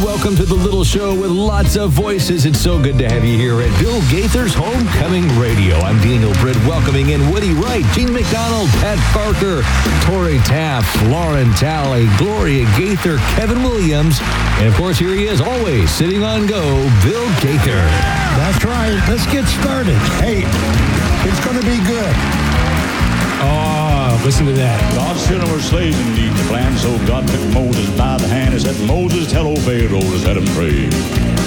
welcome to the little show with lots of voices. It's so good to have you here at Bill Gaither's Homecoming Radio. I'm Daniel Britt, welcoming in Woody Wright, Gene McDonald, Pat Parker, Tori Taft, Lauren Talley, Gloria Gaither, Kevin Williams, and of course here he is always sitting on go, Bill Gaither. That's right. Let's get started. Hey, it's going to be good. Oh, listen to that. God's children were slaves indeed. The plan, so God took Moses by the hand and said, Moses, tell old Pharaoh to set him free.